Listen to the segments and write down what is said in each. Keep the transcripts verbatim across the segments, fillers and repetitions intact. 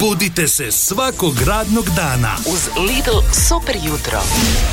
Budite se svakog radnog dana uz Lidl super jutro.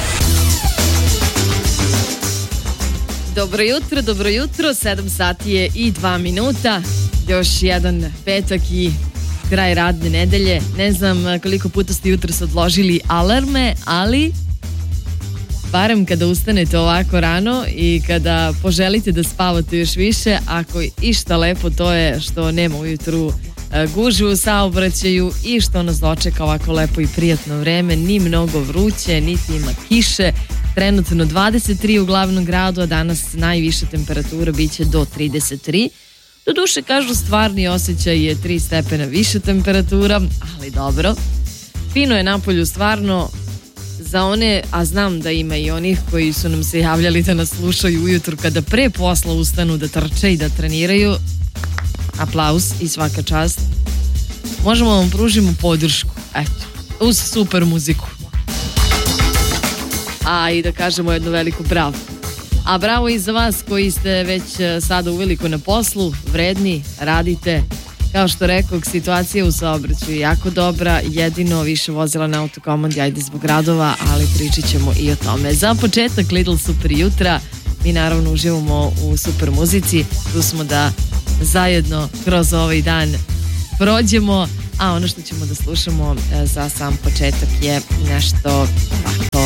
Dobro jutro, dobro jutro, sedam sati je i dva minuta, još jedan petak i kraj radne nedelje. Ne znam koliko puta ste jutros odložili alarme, ali barem kada ustanete ovako rano i kada poželite da spavate još više, ako išta lepo, to je što nema ujutru gužve u saobraćaju i što nas dočeka ovako lepo i prijatno vreme, ni mnogo vruće, niti ima kiše. Trenutno dvadeset tri u glavnom gradu, a danas najviša temperatura biće do trideset tri. Doduše, kažu, stvarni osjećaj je tri stepena više temperatura, ali dobro. Fino je napolju stvarno za one, a znam da ima i onih koji su nam se javljali da nas slušaju ujutru kada pre posla ustanu da trče i da treniraju. Aplauz i svaka čast. Možemo vam pružimo podršku, eto, uz super muziku. A i da kažemo jedno veliko bravo. A bravo i za vas koji ste već sada uveliko na poslu, vredni, radite. Kao što rekao, situacija u saobraćaju je jako dobra, jedino više vozila na autokomandi, ajde zbog gradova, ali pričat ćemo i o tome. Za početak Lidl super jutra, mi naravno uživamo u super muzici, tu smo da zajedno kroz ovaj dan prođemo, a ono što ćemo da slušamo za sam početak je nešto ovako.